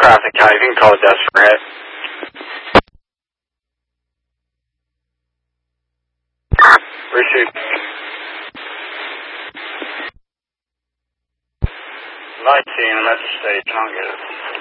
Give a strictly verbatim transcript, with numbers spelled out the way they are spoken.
Crawford County, you can call it Desperate. Received. nineteen, I'm at the stage, I'll get it.